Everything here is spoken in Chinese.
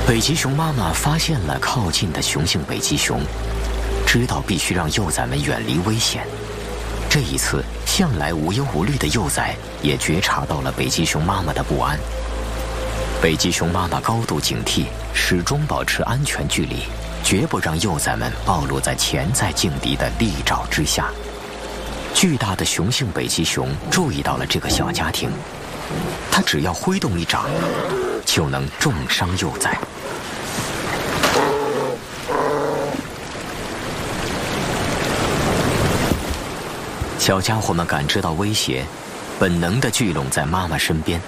北极熊妈妈发现了靠近的雄性北极熊，知道必须让幼崽们远离危险。这一次，向来无忧无虑的幼崽也觉察到了北极熊妈妈的不安。北极熊妈妈高度警惕，始终保持安全距离，绝不让幼崽们暴露在潜在劲敌的利爪之下。巨大的雄性北极熊注意到了这个小家庭，它只要挥动一掌，就能重伤幼崽。小家伙们感知到威胁，本能地聚拢在妈妈身边。